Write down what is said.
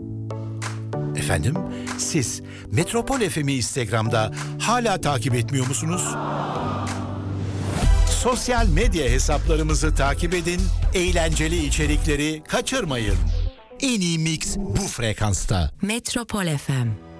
Efendim, siz Metropol FM'i Instagram'da hala takip etmiyor musunuz? Sosyal medya hesaplarımızı takip edin, eğlenceli içerikleri kaçırmayın. En iyi mix bu frekansta. Metropol FM.